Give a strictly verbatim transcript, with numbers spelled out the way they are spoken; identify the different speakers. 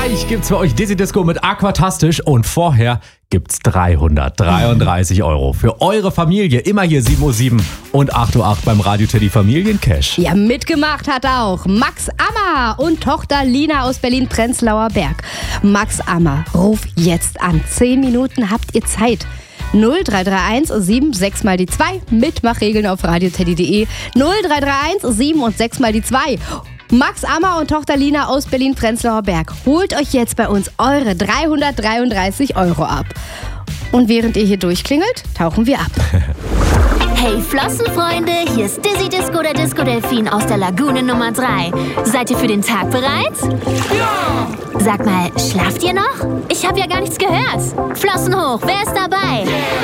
Speaker 1: Gleich gibt's für euch Dizzy Disco mit Aquatastisch und vorher gibt's dreihundertdreiunddreißig Euro für eure Familie. Immer hier sieben Uhr sieben und acht Uhr acht beim Radio Teddy Familiencash.
Speaker 2: Ja, mitgemacht hat auch Max Ammer und Tochter Lina aus Berlin-Prenzlauer Berg. Max Ammer, ruf jetzt an. Zehn Minuten habt ihr Zeit. null drei drei eins sieben sechs mal die zwei. Mitmachregeln auf radioteddy punkt de. null drei drei eins sieben und sechs mal die zwei. Max Ammer und Tochter Lina aus Berlin-Prenzlauer Berg. Holt euch jetzt bei uns eure dreihundertdreiunddreißig Euro ab. Und während ihr hier durchklingelt, tauchen wir ab.
Speaker 3: Hey Flossenfreunde, hier ist Dizzy Disco, der Disco Delfin aus der Lagune Nummer drei. Seid ihr für den Tag bereit? Ja! Sag mal, schlaft ihr noch? Ich habe ja gar nichts gehört. Flossen hoch, wer ist dabei? Yeah.